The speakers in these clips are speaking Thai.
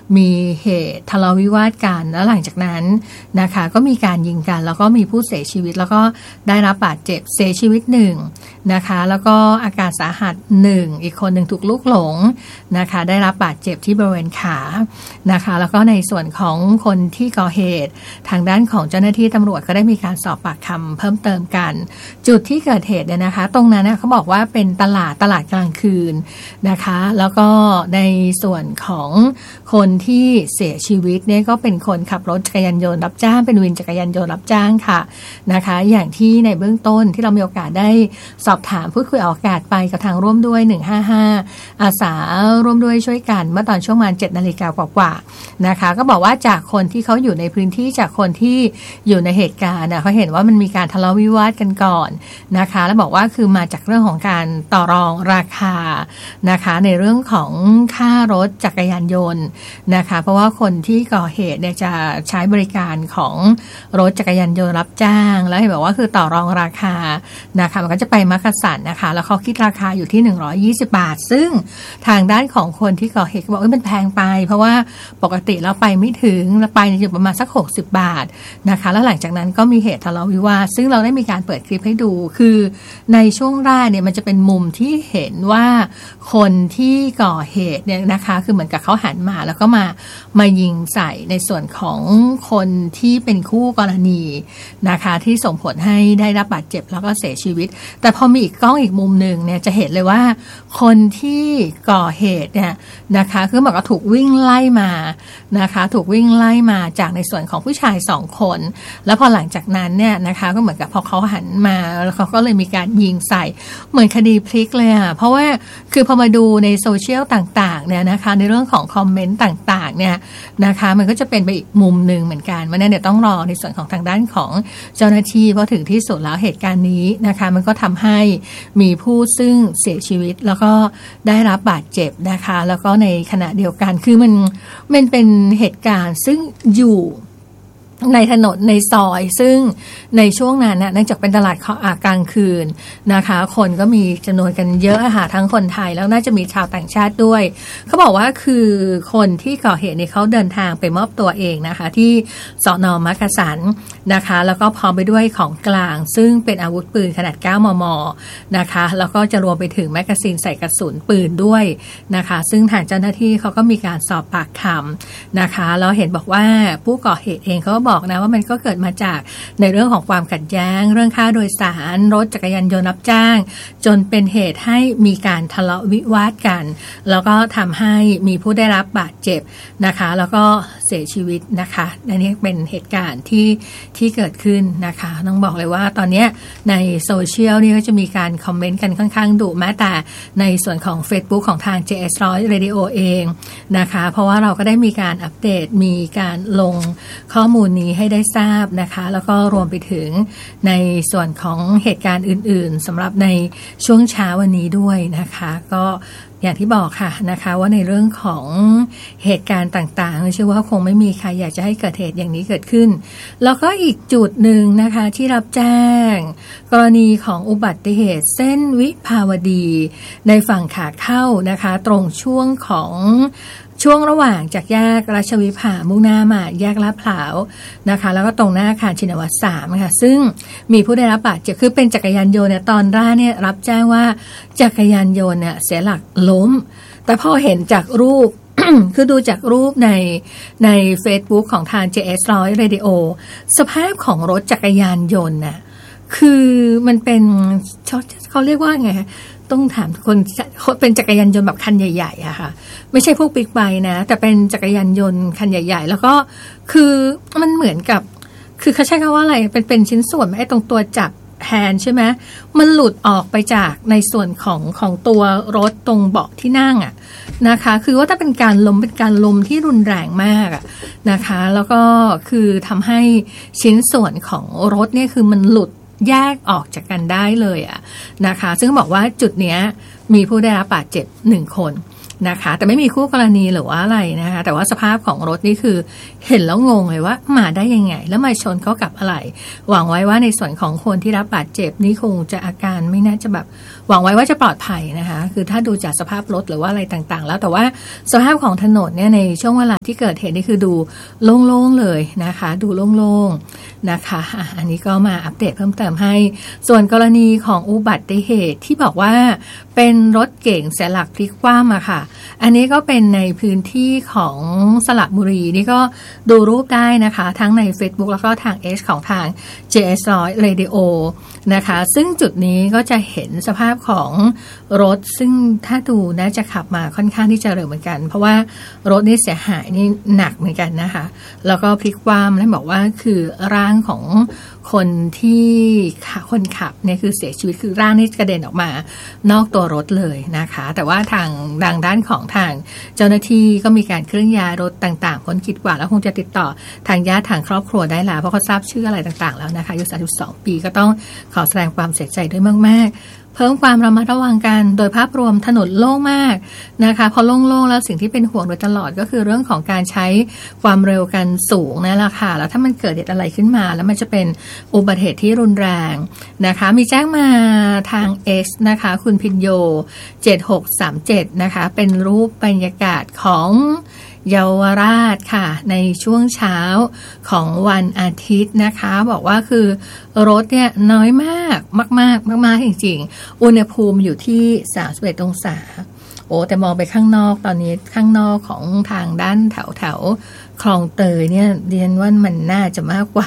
มีเหตุทะเลาะวิวาทกันแล้วหลังจากนั้นนะคะก็มีการยิงกันแล้วก็มีผู้เสียชีวิตแล้วก็ได้รับบาดเจ็บเสียชีวิต1นะคะแล้วก็อาการสาหัส1อีกคนหนึ่งถูกลูกหลงนะคะได้รับบาดเจ็บที่บริเวณขานะคะแล้วก็ในส่วนของคนที่ก่อเหตุทางด้านของเจ้าหน้าที่ตำรวจก็ได้มีการสอบปากคำเพิ่มเติมกันจุดที่เกิดเหตุเนี่ยนะคะตรงนั้นเขาบอกว่าเป็นตลาดกลางคืนนะคะแล้วก็ในส่วนของคนที่เสียชีวิตเนี่ยก็เป็นคนขับรถจักรยานยนต์รับจ้างเป็นวินจักรยานยนต์รับจ้างค่ะนะคะอย่างที่ในเบื้องต้นที่เรามีโอกาสได้สอบถามพูดคุยออกอากาศไปกับทางร่วมด้วย155อาสาร่วมด้วยช่วยกันเมื่อตอนช่วงประมาณ 7:00 น.กว่าๆนะคะก็บอกว่าจากคนที่เขาอยู่ในพื้นที่จากคนที่อยู่ในเหตุการณ์เขาเห็นว่ามันมีการทะเลาะวิวาทกันก่อนนะคะแล้วบอกว่าคือมาจากเรื่องของการต่อรองราคานะคะในเรื่องของค่ารถจักรยานยนต์นะคะเพราะว่าคนที่ก่อเหตุเนี่ยจะใช้บริการของรถจักรยานยนต์รับจ้างแล้วเห็นบอกว่าคือต่อรองราคานะคะมันก็จะไปมักกะสันนะคะแล้วเขาคิดราคาอยู่ที่120 บาทซึ่งทางด้านของคนที่ก่อเหตุก็บอกมันแพงไปเพราะว่าปกติเราไปไม่ถึงเราไปอยู่ประมาณสัก60 บาทนะคะแล้วหลังจากนั้นก็มีเหตุทะเลาะวิวาทซึ่งเราได้มีการเปิดคลิปให้ดูคือในช่วงแรกเนี่ยมันจะเป็นมุมที่เห็นว่าคนที่ก่อเหตุเนี่ยนะคะคือเหมือนกับเขาหันมาแล้วก็มายิงใส่ในส่วนของคนที่เป็นคู่กรณีนะคะที่ส่งผลให้ได้รับบาดเจ็บแล้วก็เสียชีวิตแต่พอมีอีกกล้องอีกมุมหนึ่งเนี่ยจะเห็นเลยว่าคนที่ก่อเหตุเนี่ยนะคะคือเหมือนกับถูกวิ่งไล่มานะคะถูกวิ่งไล่มาจากในส่วนของผู้ชาย2 คนแล้วพอหลังจากนั้นเนี่ยนะคะก็เหมือนกับพอเขาหันมาแล้วเขาก็เลยมีการยิงใส่เหมือนคดีพลิกเลยค่ะเพราะว่าคือพอมาดูในโซเชียลต่างๆเนี่ยนะคะในเรื่องของคอมเมนต์ต่างๆเนี่ยนะคะมันก็จะเป็นไปอีกมุมหนึ่งเหมือนกันวันนี้เนี่ยต้องรอในส่วนของทางด้านของเจ้าหน้าที่เพราะถึงที่สุดแล้วเหตุการณ์นี้นะคะมันก็ทำให้มีผู้ซึ่งเสียชีวิตแล้วก็ได้รับบาดเจ็บนะคะแล้วก็ในขณะเดียวกันคือมันเป็นเหตุการณ์ซึ่งอยู่ในถนนในซอยซึ่งในช่วงนั้นเนื่องจากเป็นตลาดกลางคืนนะคะคนก็มีจำนวนกันเยอะค่ะทั้งคนไทยแล้วน่าจะมีชาวต่างชาติด้วยเขาบอกว่าคือคนที่ก่อเหตุเนี่ยเขาเดินทางไปมอบตัวเองนะคะที่สน.มักกะสันนะคะแล้วก็พร้อมไปด้วยของกลางซึ่งเป็นอาวุธปืนขนาด 9 มม.นะคะแล้วก็จะรวมไปถึงแมกกาซีนใส่กระสุนปืนด้วยนะคะซึ่งทางเจ้าหน้าที่เขาก็มีการสอบปากคำนะคะแล้วเห็นบอกว่าผู้ก่อเหตุเองเขาบอกนะว่ามันก็เกิดมาจากในเรื่องของความขัดแย้งเรื่องค่าโดยสารรถจักรยานยนต์รับจ้างจนเป็นเหตุให้มีการทะเลาะวิวาทกันแล้วก็ทำให้มีผู้ได้รับบาดเจ็บนะคะแล้วก็เสียชีวิตนะคะอันนี้เป็นเหตุการณ์ที่เกิดขึ้นนะคะต้องบอกเลยว่าตอนนี้ในโซเชียลนี่ก็จะมีการคอมเมนต์กันค่อนข้างดุแม้แต่ในส่วนของ Facebook ของทาง JS100 Radio เองนะคะเพราะว่าเราก็ได้มีการอัปเดตมีการลงข้อมูลนี้ให้ได้ทราบนะคะแล้วก็รวมไปถึงในส่วนของเหตุการณ์อื่นๆสำหรับในช่วงเช้าวันนี้ด้วยนะคะก็อย่างที่บอกค่ะนะคะว่าในเรื่องของเหตุการณ์ต่างๆเชื่อว่าคงไม่มีใครอยากจะให้เกิดเหตุอย่างนี้เกิดขึ้นแล้วก็อีกจุดหนึ่งนะคะที่รับแจ้งกรณีของอุบัติเหตุเส้นวิภาวดีในฝั่งขาเข้านะคะตรงช่วงของช่วงระหว่างจากแยกราชวิภามุ่งหน้ามาแยกลาดพร้าวนะคะแล้วก็ตรงหน้าอาคารชินวัตร3ค่ะซึ่งมีผู้ได้รับบาดเจ็บคือเป็นจักรยานยนต์เนี่ยตอนแรกเนี่ยรับแจ้งว่าจักรยานยนต์เนี่ยเสียหลักล้มแต่พอเห็นจากรูป คือดูจากรูปใน Facebook ของทาง JS100 Radio สภาพของรถจักรยานยนต์น่ะคือมันเป็นเขาเรียกว่าไงต้องถามคนเป็นจักรยานยนต์แบบคันใหญ่ๆอะค่ะไม่ใช่พวกบิ๊กไบค์นะแต่เป็นจักรยานยนต์คันใหญ่ๆแล้วก็คือมันเหมือนกับคือเขาใช้คำว่าอะไรเป็นชิ้นส่วนไอ้ตรงตัวจับแฮนด์ใช่ไหมมันหลุดออกไปจากในส่วนของตัวรถตรงเบาะที่นั่งอะนะคะคือว่าถ้าเป็นการล้มที่รุนแรงมากอะนะคะแล้วก็คือทำให้ชิ้นส่วนของรถเนี่ยคือมันหลุดแยกออกจากกันได้เลยอะนะคะซึ่งบอกว่าจุดเนี้ยมีผู้ได้รับบาดเจ็บ1 คนนะคะแต่ไม่มีคู่กรณีหรือว่าอะไรนะคะแต่ว่าสภาพของรถนี่คือเห็นแล้วงงเลยว่ามาได้ยังไงแล้วมาชนเขากับอะไรหวังไว้ว่าในส่วนของคนที่รับบาดเจ็บนี่คงจะอาการไม่น่าจะแบบหวังไว้ว่าจะปลอดภัยนะคะคือถ้าดูจากสภาพรถหรือว่าอะไรต่างๆแล้วแต่ว่าสภาพของถนนเนี่ยในช่วงเวลาที่เกิดเหตุนี่คือดูโล่งๆเลยนะคะดูโล่งๆนะคะอันนี้ก็มาอัปเดตเพิ่มเติมให้ส่วนกรณีของอุบัติเหตุที่บอกว่าเป็นรถเก๋งเสียหลักพลิกคว่ำอะค่ะอันนี้ก็เป็นในพื้นที่ของสระบุรีนี่ก็ดูรูปได้นะคะทั้งใน Facebook แล้วก็ทาง X ของทาง JS100 Radio นะคะซึ่งจุดนี้ก็จะเห็นสภาพของรถซึ่งถ้าดูน่าจะขับมาค่อนข้างที่จะเร็วเหมือนกันเพราะว่ารถนี่เสียหายนี่หนักเหมือนกันนะคะแล้วก็พลิกคว่ำแล้วบอกว่าคือร่างของคนที่คนขับเนี่ยคือเสียชีวิตคือร่างนี่กระเด็นออกมานอกตัวรถเลยนะคะแต่ว่าทางด้านของทางเจ้าหน้าที่ก็มีการเคลื่อนย้ายรถต่างๆพ้นขีดขวางแล้วคงจะติดต่อทางญาติทางครอบครัวได้แล้วเพราะเขาทราบชื่ออะไรต่างๆแล้วนะคะอายุ32 ปีก็ต้องขอแสดงความเสียใจด้วยมากๆเพิ่มความระมัดระวังกันโดยภาพรวมถนนโล่งมากนะคะพอโล่งๆแล้วสิ่งที่เป็นห่วงโดยตลอดก็คือเรื่องของการใช้ความเร็วกันสูงนั่นแหละค่ะแล้วถ้ามันเกิดเหตุอะไรขึ้นมาแล้วมันจะเป็นอุบัติเหตุที่รุนแรงนะคะมีแจ้งมาทาง X นะคะคุณพินโย7637นะคะเป็นรูปบรรยากาศของเยาวราชค่ะในช่วงเช้าของวันอาทิตย์นะคะบอกว่าคือรถเนี่ยน้อยมากมากจริงๆอุณหภูมิอยู่ที่31 องศาแต่มองไปข้างนอกตอนนี้ข้างนอกของทางด้านแถวคลองเตยเนี่ยเรียนว่ามันน่าจะมากกว่า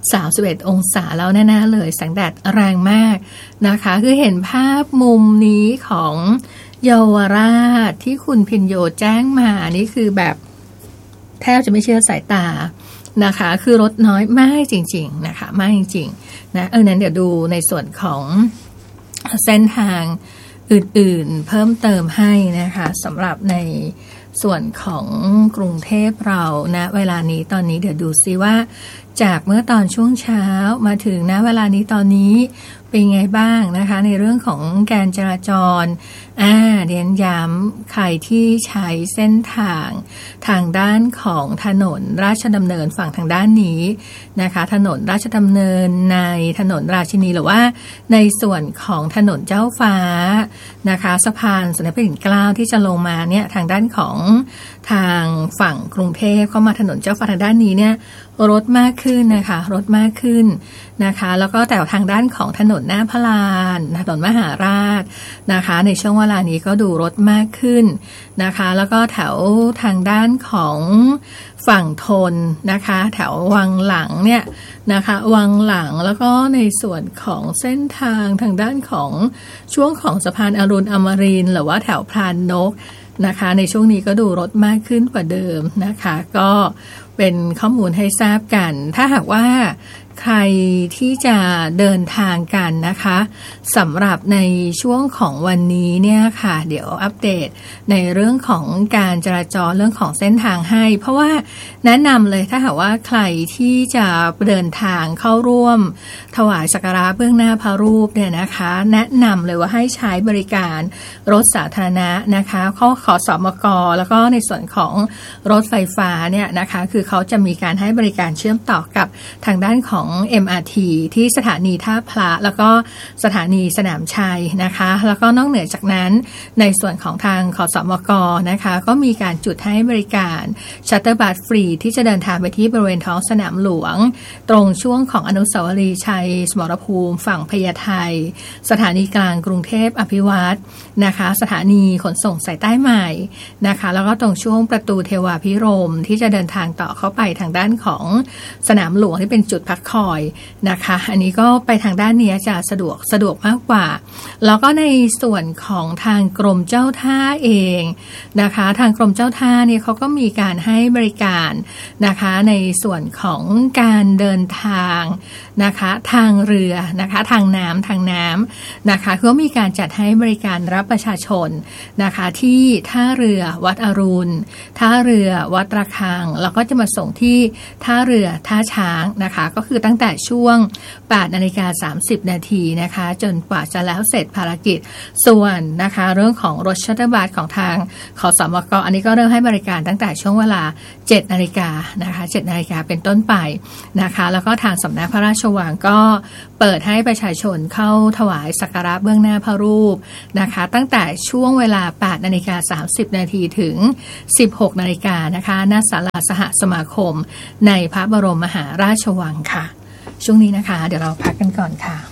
31 องศาแล้วแน่ๆเลยแสงแดดแรงมากนะคะคือเห็นภาพมุมนี้ของเยาวราชที่คุณพินโยแจ้งมานี่คือแบบแทบจะไม่เชื่อสายตานะคะคือรถน้อยมากจริงๆนะคะมากจริงๆนะนั้นเดี๋ยวดูในส่วนของเส้นทางอื่นๆเพิ่มเติมให้นะคะสำหรับในส่วนของกรุงเทพเรานะเวลานี้ตอนนี้เดี๋ยวดูซิว่าจากเมื่อตอนช่วงเช้ามาถึงนะเวลานี้ตอนนี้เป็นไงบ้างนะคะในเรื่องของการจราจรเรียนย้ำใครที่ใช้เส้นทางด้านของถนนราชดำเนินฝั่งทางด้านนี้นะคะถนนราชดำเนินในถนนราชินีหรือว่าในส่วนของถนนเจ้าฟ้านะคะสะพานสมเด็จพระปิ่นเกล้าที่จะลงมาเนี่ยทางด้านของทางฝั่งกรุงเทพเข้ามาถนนเจ้าฟ้าทางด้านนี้เนี่ยรถมากขึ้นนะคะรถมากขึ้นนะคะแล้วก็แต่ทางด้านของถนนหน้าพระลานถนนมหาราชนะคะในช่วงเวลานี้ก็ดูรถมากขึ้นนะคะแล้วก็แถวทางด้านของฝั่งธนนะคะแถววังหลังเนี่ยนะคะวังหลังแล้วก็ในส่วนของเส้นทางด้านของช่วงของสะพานอรุณอมรินทร์หรือว่าแถวพรานนกนะคะในช่วงนี้ก็ดูรถมากขึ้นกว่าเดิมนะคะก็เป็นข้อมูลให้ทราบกันถ้าหากว่าใครที่จะเดินทางกันนะคะสำหรับในช่วงของวันนี้เนี่ยค่ะเดี๋ยวอัปเดตในเรื่องของการจราจรเรื่องของเส้นทางให้เพราะว่าแนะนำเลยถ้าหากว่าใครที่จะเดินทางเข้าร่วมถวายสักการะเบื้องหน้าพระรูปเนี่ยนะคะแนะนำเลยว่าให้ใช้บริการรถสาธารณะนะคะเขาขอสมก.แล้วก็ในส่วนของรถไฟฟ้าเนี่ยนะคะคือเขาจะมีการให้บริการเชื่อมต่อกับทางด้านของMRT ที่สถานีท่าพระแล้วก็สถานีสนามชัยนะคะแล้วก็นอกเหนือจากนั้นในส่วนของทางขสมก.นะคะก็มีการจุดให้บริการชัตเตอร์บัสฟรีที่จะเดินทางไปที่บริเวณท้องสนามหลวงตรงช่วงของอนุสาวรีย์ชัยสมรภูมิฝั่งพญาไทสถานีกลางกรุงเทพอภิวัตรนะคะสถานีขนส่งสายใต้ใหม่นะคะแล้วก็ตรงช่วงประตูเทวาภิรมย์ที่จะเดินทางต่อเข้าไปทางด้านของสนามหลวงที่เป็นจุดพักคอยนะคะอันนี้ก็ไปทางด้านนี้จะสะดวกมากกว่าแล้วก็ในส่วนของทางกรมเจ้าท่าเองนะคะทางกรมเจ้าท่าเนี่ยเขาก็มีการให้บริการนะคะในส่วนของการเดินทางนะคะทางเรือนะคะทางน้ำนะคะเขามีการจัดให้บริการรับประชาชนนะคะที่ท่าเรือวัดอรุณท่าเรือวัดระฆังแล้วก็จะมาส่งที่ท่าเรือท่าช้างนะคะก็คือคือตั้งแต่ช่วง 8:30 น.นะคะจนกว่าจะแล้วเสร็จภารกิจส่วนนะคะเรื่องของรถชัตเตอร์บัสของทางขสมก.อันนี้ก็เริ่มให้บริการตั้งแต่ช่วงเวลา 7:00 น.นะคะ 7:00 น.เป็นต้นไปนะคะแล้วก็ทางสำนักพระราชวังก็เปิดให้ประชาชนเข้าถวายสักการะเบื้องหน้าพระรูปนะคะตั้งแต่ช่วงเวลา 8:30 น.ถึง 16:00 น.นะคะณศาลาสหสมาคมในพระบรมมหาราชวังค่ะช่วงนี้นะคะเดี๋ยวเราพักกันก่อนค่ะ